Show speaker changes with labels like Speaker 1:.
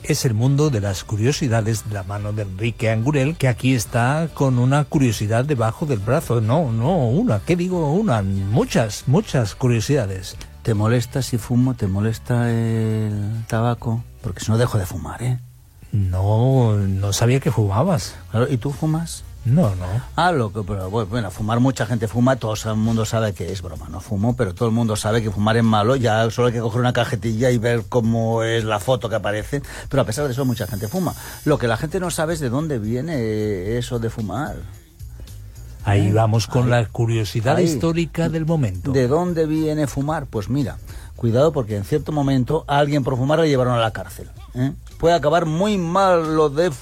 Speaker 1: es el mundo de las curiosidades de la mano de Enrique Angurel, que aquí está con una curiosidad debajo del brazo. No una, ¿qué digo? Muchas curiosidades.
Speaker 2: ¿Te molesta si fumo? ¿Te molesta el tabaco? Porque si no dejo de fumar, ¿eh?
Speaker 1: No sabía que fumabas.
Speaker 2: Claro, ¿y tú fumas?
Speaker 1: No.
Speaker 2: Pero bueno, fumar, mucha gente fuma, todo el mundo sabe que es broma, no fumo, pero todo el mundo sabe que fumar es malo, ya solo hay que coger una cajetilla y ver cómo es la foto que aparece, pero a pesar de eso mucha gente fuma. Lo que la gente no sabe es de dónde viene eso de fumar.
Speaker 1: Ahí vamos con la curiosidad histórica del momento.
Speaker 2: ¿De dónde viene fumar? Pues mira, cuidado porque en cierto momento a alguien por fumar le llevaron a la cárcel, ¿eh? Puede acabar muy mal lo de